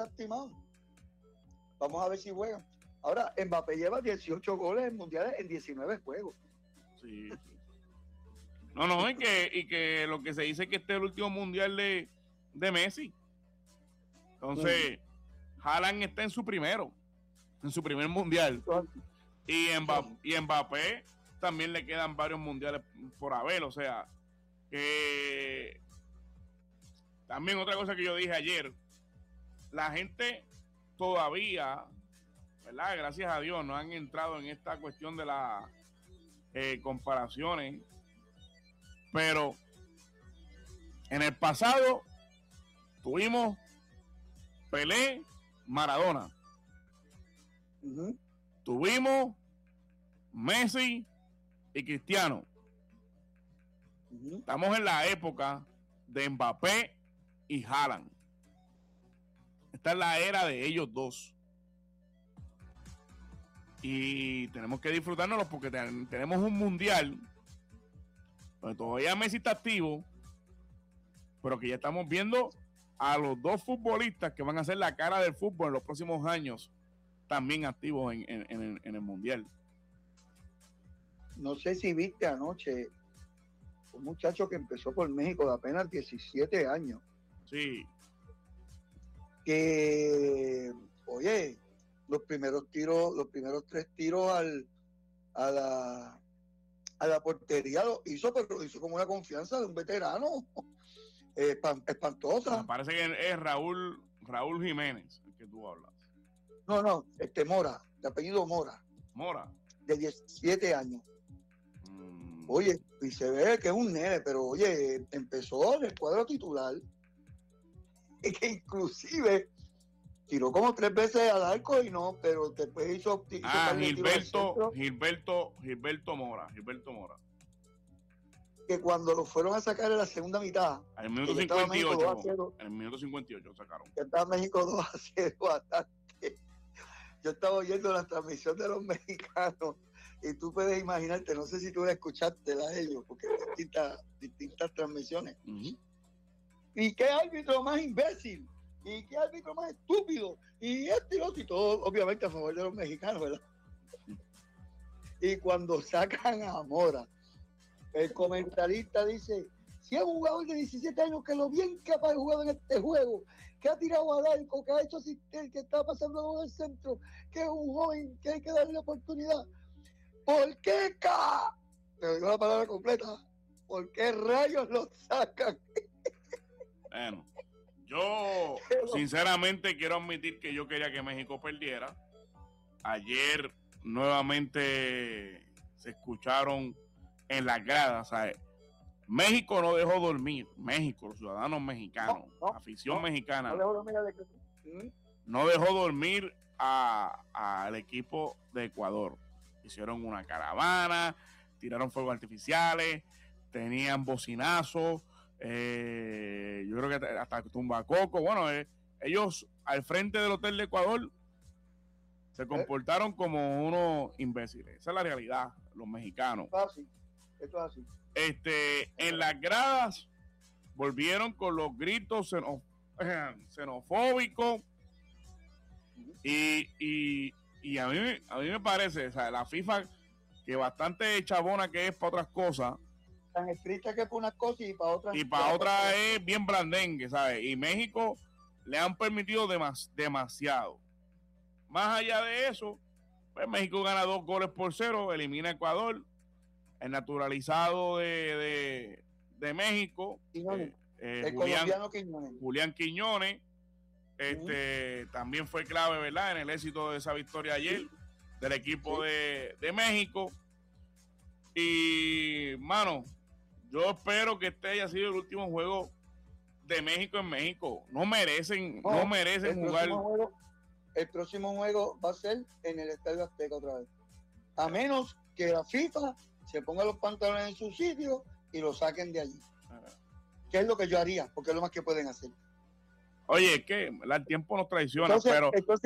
lastimado. Vamos a ver si juegan. Ahora, Mbappé lleva 18 goles en mundiales en 19 juegos. Sí. No, y que lo que se dice es que este es el último mundial de Messi. Entonces, Haaland está en su primer mundial. Y Mbappé también le quedan varios mundiales por haber. O sea, que también otra cosa que yo dije ayer, la gente todavía, ¿verdad? Gracias a Dios, no han entrado en esta cuestión de las comparaciones. Pero en el pasado tuvimos Pelé, Maradona. Tuvimos Messi y Cristiano. Estamos en la época de Mbappé y Haaland. Esta es la era de ellos dos. Y tenemos que disfrutárnoslo porque tenemos un mundial donde todavía Messi está activo, pero que ya estamos viendo a los dos futbolistas que van a ser la cara del fútbol en los próximos años también activos en el mundial. No sé si viste anoche un muchacho que empezó por México de apenas 17 años. Sí. Que, oye, los primeros 3 tiros a la portería lo hizo, pero lo hizo con una confianza de un veterano espantosa. Me parece que es Raúl Jiménez el que tú hablas. No, Mora, de apellido Mora, de 17 años. Oye, y se ve que es un nene, pero oye, empezó en el cuadro titular y que inclusive tiró como 3 veces al arco y no, pero después hizo Gilberto Mora. Que cuando lo fueron a sacar en la segunda mitad, en el minuto 58, en el minuto 58 sacaron. Que estaba México 2-0 bastante. Yo estaba oyendo la transmisión de los mexicanos y tú puedes imaginarte, no sé si tú la escuchaste la de ellos, porque distintas transmisiones. ¿Y qué árbitro más imbécil? ¿Y qué árbitro más estúpido? Y y todo, obviamente a favor de los mexicanos, ¿verdad? Y cuando sacan a Mora, el comentarista dice: si es un jugador de 17 años que lo bien capaz de jugar en este juego, que ha tirado al arco, que ha hecho asistir, que está pasando en el centro, que es un joven, que hay que darle la oportunidad. ¿Por qué te digo la palabra completa? ¿Por qué rayos lo sacan? Bueno, yo sinceramente quiero admitir que yo quería que México perdiera. Ayer nuevamente se escucharon en las gradas, ¿sabes? México no dejó dormir. México, los ciudadanos mexicanos, la afición mexicana, no dejó dormir al equipo de Ecuador. Hicieron una caravana, tiraron fuegos artificiales, tenían bocinazos, yo creo que hasta tumbacoco. Bueno, ellos al frente del hotel de Ecuador se comportaron como unos imbéciles. Esa es la realidad, los mexicanos. Esto es así. En las gradas volvieron con los gritos xenofóbicos y a mí me parece, o sea, la FIFA, que bastante chabona que es para otras cosas, tan estricta que para unas cosas y para otras es bien blandengue, ¿sabes? Y México le han permitido demasiado. Más allá de eso, pues México gana 2-0, elimina a Ecuador. El naturalizado de México, el colombiano Julián Quiñones, también fue clave, ¿verdad?, en el éxito de esa victoria ayer del equipo de México. Y, mano, yo espero que este haya sido el último juego de México en México. No merecen jugar. El próximo juego va a ser en el Estadio Azteca otra vez. A menos que la FIFA se ponga los pantalones en su sitio y lo saquen de allí. ¿Qué es lo que yo haría? Porque es lo más que pueden hacer. Oye, es que el tiempo nos traiciona, pero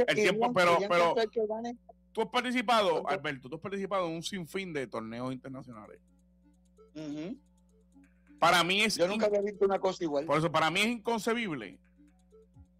tú has participado, Alberto, en un sinfín de torneos internacionales. Para mí yo nunca había visto una cosa igual. Por eso, para mí es inconcebible